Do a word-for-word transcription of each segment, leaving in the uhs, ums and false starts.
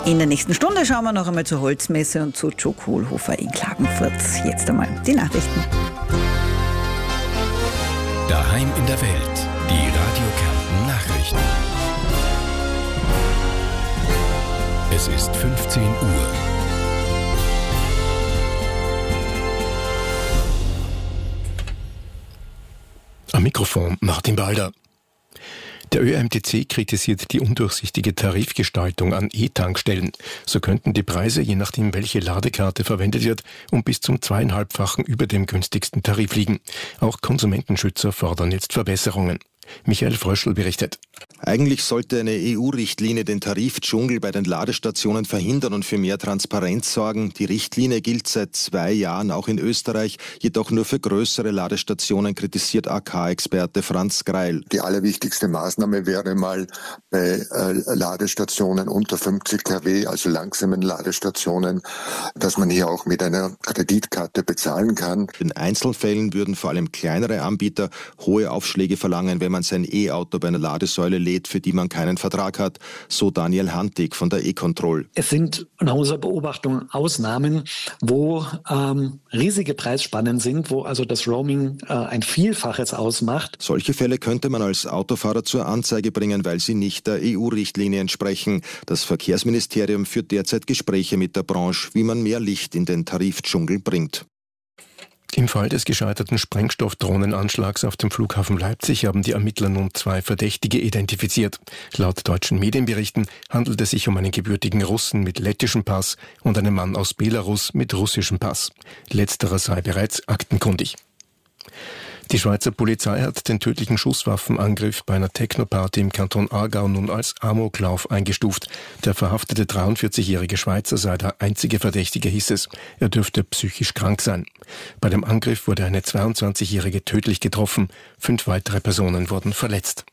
In der nächsten Stunde schauen wir noch einmal zur Holzmesse und zu Joe Kohlhofer in Klagenfurt. Jetzt einmal die Nachrichten. Daheim in der Welt, die Radio Kärnten Nachrichten. Es ist fünfzehn Uhr. Am Mikrofon Martin Balder. Der Ö M T C kritisiert die undurchsichtige Tarifgestaltung an E-Tankstellen. So könnten die Preise, je nachdem welche Ladekarte verwendet wird, um bis zum zweieinhalbfachen über dem günstigsten Tarif liegen. Auch Konsumentenschützer fordern jetzt Verbesserungen. Michael Fröschl berichtet. Eigentlich sollte eine E U-Richtlinie den Tarifdschungel bei den Ladestationen verhindern und für mehr Transparenz sorgen. Die Richtlinie gilt seit zwei Jahren auch in Österreich, jedoch nur für größere Ladestationen, kritisiert A K-Experte Franz Greil. Die allerwichtigste Maßnahme wäre mal bei äh, Ladestationen unter fünfzig Kilowatt, also langsamen Ladestationen, dass man hier auch mit einer Kreditkarte bezahlen kann. In Einzelfällen würden vor allem kleinere Anbieter hohe Aufschläge verlangen, wenn man sein E-Auto bei einer Ladesäule lädt, für die man keinen Vertrag hat, so Daniel Hantig von der E-Control. Es sind nach unserer Beobachtung Ausnahmen, wo ähm, riesige Preisspannen sind, wo also das Roaming äh, ein Vielfaches ausmacht. Solche Fälle könnte man als Autofahrer zur Anzeige bringen, weil sie nicht der E U-Richtlinie entsprechen. Das Verkehrsministerium führt derzeit Gespräche mit der Branche, wie man mehr Licht in den Tarifdschungel bringt. Im Fall des gescheiterten Sprengstoffdrohnenanschlags auf dem Flughafen Leipzig haben die Ermittler nun zwei Verdächtige identifiziert. Laut deutschen Medienberichten handelt es sich um einen gebürtigen Russen mit lettischem Pass und einen Mann aus Belarus mit russischem Pass. Letzterer sei bereits aktenkundig. Die Schweizer Polizei hat den tödlichen Schusswaffenangriff bei einer Techno-Party im Kanton Aargau nun als Amoklauf eingestuft. Der verhaftete dreiundvierzigjährige Schweizer sei der einzige Verdächtige, hieß es. Er dürfte psychisch krank sein. Bei dem Angriff wurde eine zweiundzwanzigjährige tödlich getroffen. Fünf weitere Personen wurden verletzt.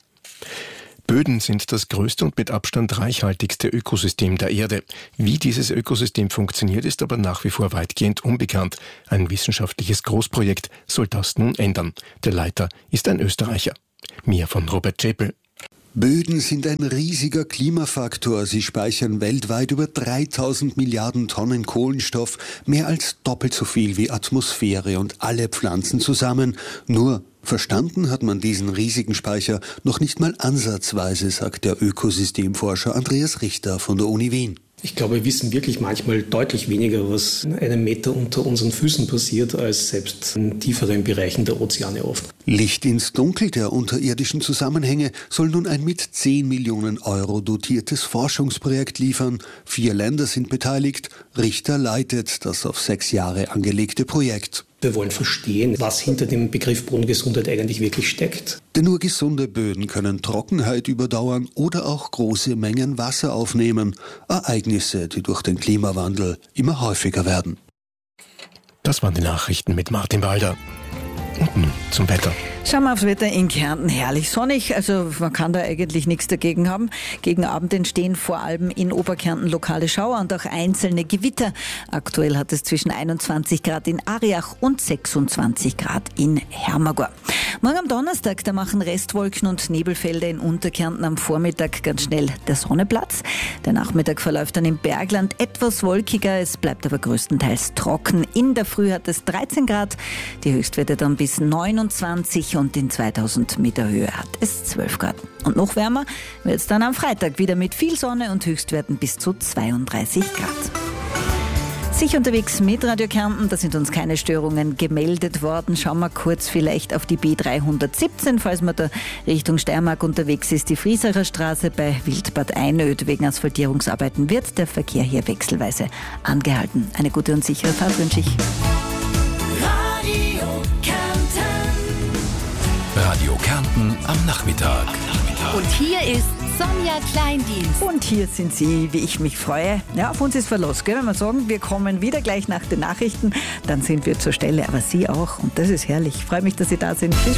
Böden sind das größte und mit Abstand reichhaltigste Ökosystem der Erde. Wie dieses Ökosystem funktioniert, ist aber nach wie vor weitgehend unbekannt. Ein wissenschaftliches Großprojekt soll das nun ändern. Der Leiter ist ein Österreicher. Mehr von Robert Schäpel. Böden sind ein riesiger Klimafaktor. Sie speichern weltweit über dreitausend Milliarden Tonnen Kohlenstoff, mehr als doppelt so viel wie Atmosphäre und alle Pflanzen zusammen. Nur verstanden hat man diesen riesigen Speicher noch nicht mal ansatzweise, sagt der Ökosystemforscher Andreas Richter von der Uni Wien. Ich glaube, wir wissen wirklich manchmal deutlich weniger, was einen Meter unter unseren Füßen passiert, als selbst in tieferen Bereichen der Ozeane oft. Licht ins Dunkel der unterirdischen Zusammenhänge soll nun ein mit zehn Millionen Euro dotiertes Forschungsprojekt liefern. Vier Länder sind beteiligt. Richter leitet das auf sechs Jahre angelegte Projekt. Wir wollen verstehen, was hinter dem Begriff Bodengesundheit eigentlich wirklich steckt. Denn nur gesunde Böden können Trockenheit überdauern oder auch große Mengen Wasser aufnehmen. Ereignisse, die durch den Klimawandel immer häufiger werden. Das waren die Nachrichten mit Martin Balder. Und nun zum Wetter. Schauen wir aufs Wetter in Kärnten. Herrlich sonnig, also man kann da eigentlich nichts dagegen haben. Gegen Abend entstehen vor allem in Oberkärnten lokale Schauer und auch einzelne Gewitter. Aktuell hat es zwischen einundzwanzig Grad in Ariach und sechsundzwanzig Grad in Hermagor. Morgen am Donnerstag, da machen Restwolken und Nebelfelder in Unterkärnten am Vormittag ganz schnell der Sonne Platz. Der Nachmittag verläuft dann im Bergland etwas wolkiger, es bleibt aber größtenteils trocken. In der Früh hat es dreizehn Grad, die Höchstwerte dann bis neunundzwanzig und in zweitausend Meter Höhe hat es zwölf Grad. Und noch wärmer wird es dann am Freitag wieder mit viel Sonne und Höchstwerten bis zu zweiunddreißig Grad. Sich unterwegs mit Radio Kärnten, da sind uns keine Störungen gemeldet worden. Schauen wir kurz vielleicht auf die B dreihundertsiebzehn, falls man da Richtung Steiermark unterwegs ist. Die Friesacher Straße bei Wildbad Einöd. Wegen Asphaltierungsarbeiten wird der Verkehr hier wechselweise angehalten. Eine gute und sichere Fahrt wünsche ich. Radio Kärnten. Radio Kärnten am Nachmittag. Und hier ist Sonja Kleindienst. Und hier sind Sie, wie ich mich freue. Ja, auf uns ist Verlass, gell? Wenn wir sagen, wir kommen wieder gleich nach den Nachrichten, dann sind wir zur Stelle, aber Sie auch. Und das ist herrlich. Ich freue mich, dass Sie da sind. Tschüss.